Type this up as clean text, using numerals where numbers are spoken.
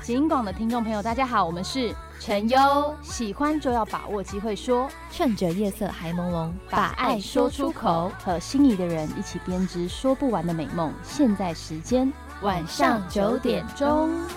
警广的听众朋友，大家好，我们是陈优， 喜欢就要把握机会说， 趁着夜色还朦胧，把爱说出口， 和心仪的人一起编织说不完的美梦。现在时间晚上9点钟。